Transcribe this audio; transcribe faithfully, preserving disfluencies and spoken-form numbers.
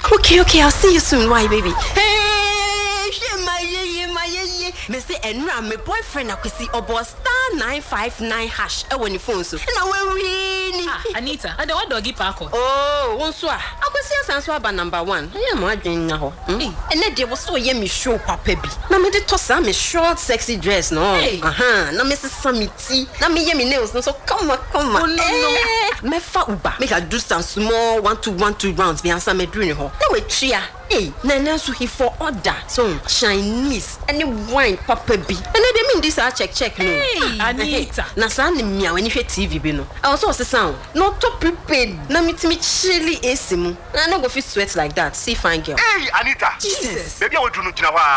Okay, okay, I'll see you soon. Why, baby? Hey, she my ye my ye. Me say enra my boyfriend akwesi obo star nine five nine hash e woni phone so. Na we win. Ah, Anita, and the what doggy park? Oh, one so. Akwesi asanso aba number one. I am adwen na ho. And na dey was so ye me show papa bi. Na me dey toss am me short sexy dress no. Aha, na me se samiti. Na me ye me nails no so come on, come on. Oh, no, no. Me fa uba. Make I do some small one two one two rounds be answer me doing ho. Na we tria. Hey, Nana so he for order. So Chinese any wine papa bi. And they mean this I check check no. Hey, Anita. Na sa ni me when you T V bi no. I also say sound. No to prepared. Na me me chilly A C mu. Na no go fit sweat like that. See fine girl. Hey, Anita. Jesus. Baby I will do no jina wa.